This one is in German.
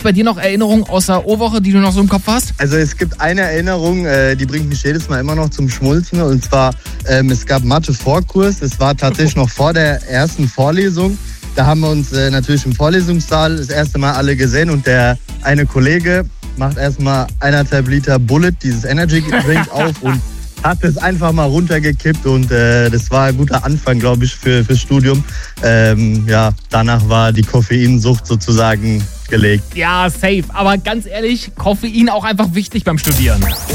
Bei dir noch Erinnerungen aus der O-Woche, die du noch so im Kopf hast? Also es gibt eine Erinnerung, die bringt mich jedes Mal immer noch zum Schmunzeln. Und zwar, es gab Mathe-Vorkurs. Es war tatsächlich noch vor der ersten Vorlesung. Da haben wir uns natürlich im Vorlesungssaal das erste Mal alle gesehen. Und der eine Kollege macht erstmal 1,5 Liter Bullet, dieses Energy Drink auf und hat es einfach mal runtergekippt. Und das war ein guter Anfang, glaube ich, fürs Studium. Danach war die Koffeinsucht sozusagen gelegt. Ja, safe. Aber ganz ehrlich, Koffein auch einfach wichtig beim Studieren.